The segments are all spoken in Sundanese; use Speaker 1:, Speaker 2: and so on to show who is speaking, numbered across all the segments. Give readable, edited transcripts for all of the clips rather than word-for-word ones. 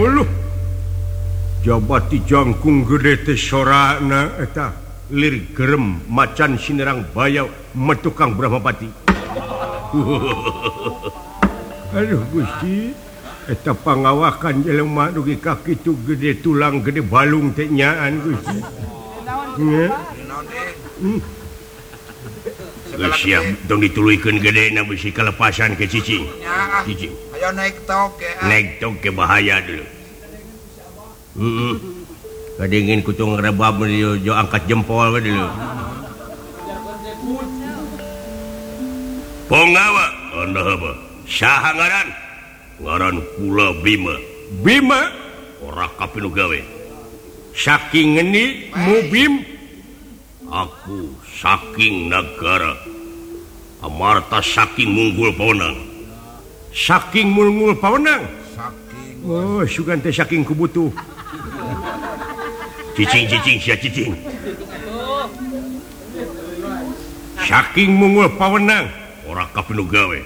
Speaker 1: jabati jangkung gede teh sorana eta lir gerem macan sinerang bayau metukang Brahmapati. Aduh Gusti, eta pangawakan jelema dugi kaki tu gede tulang gede balung teh nyaan Gusti. Siap dong dituluykeun gedena bisi kalepasan ke cicing. Cicing.
Speaker 2: Ayo naik toke.
Speaker 1: Naik toke bahaya dulu. Kadengin kutung rebab jo angkat jempol dulu. Pongawa, anda apa? Saha ngaran? Ngaran kula Bima. Bima? Ora kapinu gawe. Saking ngeni Mubim? Aku saking negara. Amarta saking munggul pawenang. Saking munggul pawenang?
Speaker 2: Saking.
Speaker 1: Oh, sugan teh saking kubutuh. Cicing sia cicing. Saking munggul pawenang. Ora kapinu gawe.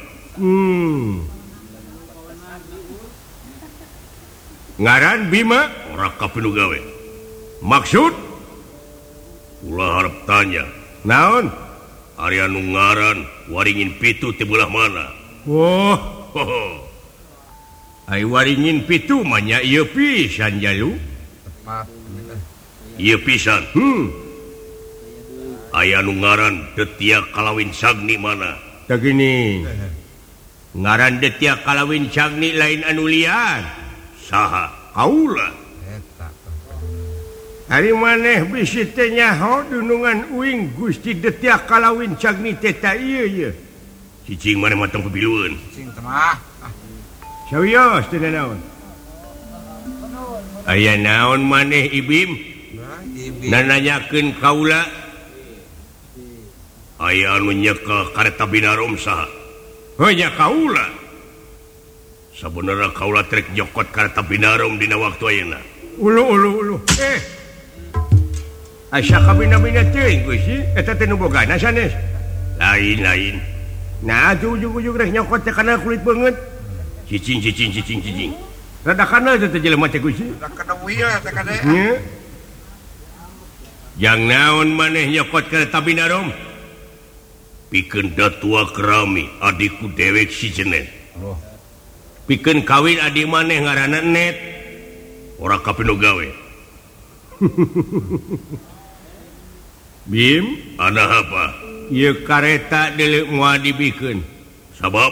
Speaker 1: Ngaran Bima? Ora kapinu gawe. Maksud? Ulah harap tanya. Naon? Ari anu ngaran waringin pitu teh belah mana? Wah. Ai waringin pitu mah nya ieu pisan jalu.
Speaker 2: Tepat.
Speaker 1: Ieu pisan. Aya anu ngaran Detia Kalawin Sagni mana? Tah gini. Ngaran Detia Kalawin Sagni lain anu liar. Saha? Kaula. Hari maneh bisi teh nyaho dunungan uing Gusti Detia Kalawin Sagni teh ta ieu. Cicing maneh matang pepilueun.
Speaker 2: Cicing teh mah.
Speaker 1: Sawios teh naon? Aya naon maneh Ibim? Nananyakeun kaula. Aya anu nyekel kareta binarom saha? Hanya kaula. Sabenerna kaula trek nyokot kareta binarom dina waktu ayeuna. Ulu. Asa kabina-bina teuing Gusti, eta teh nu bogana sanes. Lain. Nah, ujug-ujug rek nyokot teh kana kulit beungeut. Cicing. Rada kana teh jelema teh Gusti.
Speaker 2: Rada kana wieu teh kade.
Speaker 1: Jang naon maneh nyokot kareta binarom? Pikeun datua kerami adikku dewek si Jenen. Pikeun kawin adik maneh ngaranna Net. Ora kapinu gawe. Bim, ada apa? Ieu kareta deuleu moal dibikeun. Sabab